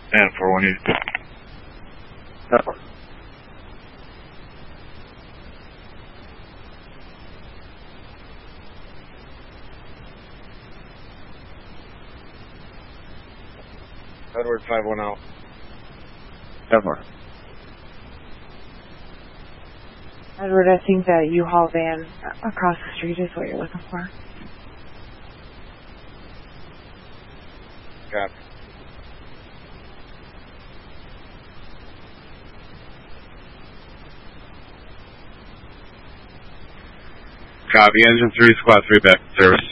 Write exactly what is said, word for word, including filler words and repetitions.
And four one eight. Network. Edward five one zero. Network. Edward, I think that U-Haul van across the street is what you're looking for. Copy. Copy. Engine three, squad three back in service.